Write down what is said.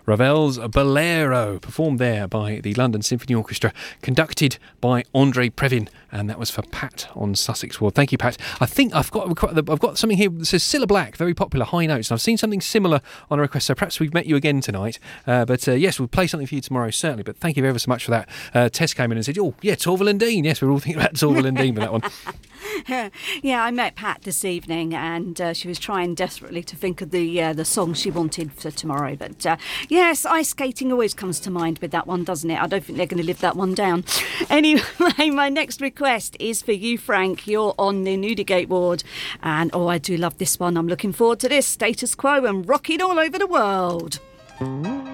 Ravel's Bolero, performed there by the London Symphony Orchestra, conducted by Andre Previn, and that was for Pat on Sussex Ward. Thank you, Pat. I think I've got something here that says Cilla Black, very popular, High Notes, and I've seen something similar on a request, so perhaps we've met you again tonight. But yes, we'll play something for you tomorrow, certainly, but thank you ever so much for that. Tess came in and said, oh, yeah, Torval and Dean. Yes, we're all thinking about Torval and Dean for that one. Yeah, I met Pat this evening, and she was trying desperately to think of the song she wanted for tomorrow. But yes, ice skating always comes to mind with that one, doesn't it? I don't think they're going to live that one down. Anyway, my next request is for you, Frank. You're on the Newdigate ward, and I do love this one. I'm looking forward to this. Status Quo and rocking all over the world.